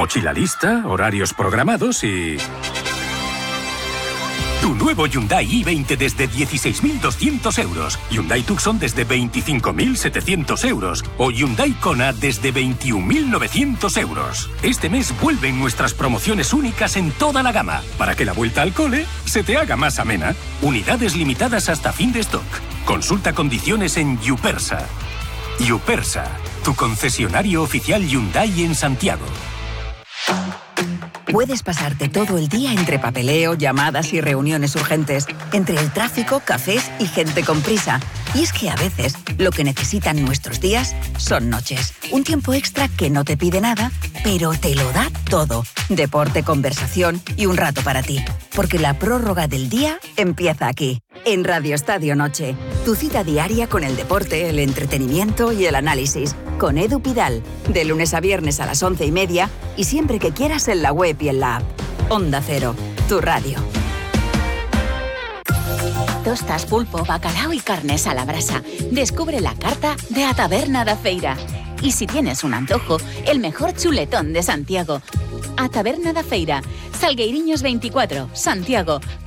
mochila lista, horarios programados y... Tu nuevo Hyundai i20 desde 16.200 euros. Hyundai Tucson desde 25.700 euros. O Hyundai Kona desde 21.900 euros. Este mes vuelven nuestras promociones únicas en toda la gama, para que la vuelta al cole se te haga más amena. Unidades limitadas hasta fin de stock. Consulta condiciones en Yupersa. Yupersa, tu concesionario oficial Hyundai en Santiago. Puedes pasarte todo el día entre papeleo, llamadas y reuniones urgentes, entre el tráfico, cafés y gente con prisa. Y es que a veces lo que necesitan nuestros días son noches. Un tiempo extra que no te pide nada, pero te lo da todo. Deporte, conversación y un rato para ti. Porque la prórroga del día empieza aquí, en Radio Estadio Noche. Tu cita diaria con el deporte, el entretenimiento y el análisis. Con Edu Pidal, de lunes a viernes a las 11:30 y siempre que quieras en la web y en la app. Onda Cero, tu radio. Tostas, pulpo, bacalao y carnes a la brasa. Descubre la carta de A Taberna da Feira. Y si tienes un antojo, el mejor chuletón de Santiago. A Taberna da Feira, Salgueiriños 24, Santiago.